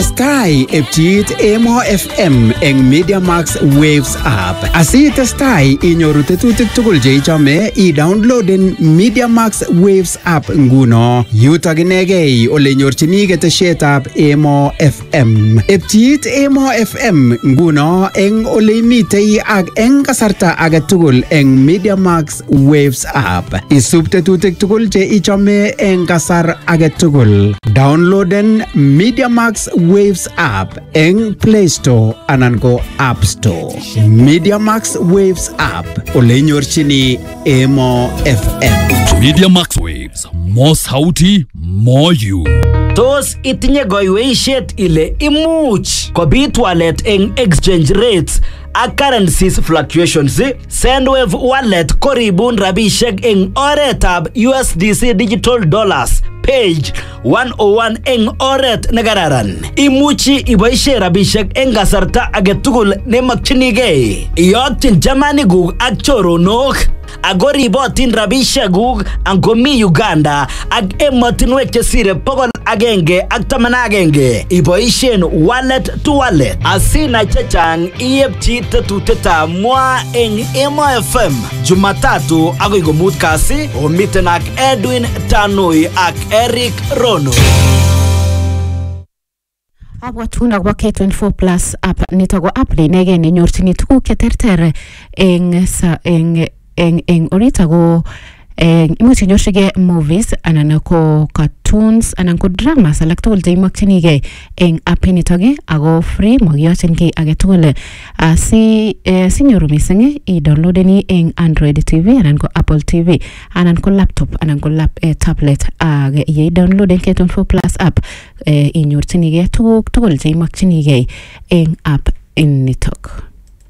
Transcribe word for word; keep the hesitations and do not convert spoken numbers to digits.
Testai epchit Emo F M eng Media Max Waves app. Asi testai inyoru tetutik tugul che ichome i-downloaden Media Max Waves app nguno. Yutok inegei ole nyorchini ketesietab Emo F M. Epchit Emo F M nguno eng ole imitei ak eng kasarta age tugul eng Media Max Waves app. Isub tetutik tugul che ichome eng kasar age tugul. Downloaden Media Max Waves app eng Play Store anan ko App Store. Media Max Waves app ole nyorchini Emo F M. Media Max Waves, more sauti, more you. Tos itinye goiweishet ile imuch kobit walet eng exchange rates ak currencies fluctuations. Sendwave wallet koribun rabishek eng oretab U S D C digital dollars page one oh one eng oret negararan. Imuchi iboishe rabishek eng kasarta age tugul nemakchinigei. Iyokyin chamanikuk ak choronok. Ako ribotin rabishek guk angomi Uganda ak emotinwek chesire pokol agenge ak taman agenge. Iboishen wallet to wallet. Asina chechang iepchi tetutetab mwa eng Emo F M. Jumatatu agoi komut kasi omiten ak Edwin Tanui ak Eric Rono. Abwatun akobo K twenty-four plus app nito ko app inege nenyorchini tuguk cheterter eng sa eng eng eng orita go eng imuch inyorchige movies anan ko cartoons anan ko dramas alak tugul che imakchinige eng app nito ge ako free mogiyochin ki age tugul. Si sinyoru mising i downloadeni eng Android T V anan ko Apple T V anan ko laptop anan ko lap tablet ag ye download K twenty-four plus app inyorchinige tuguk tugul che imakchinige eng app in nitok.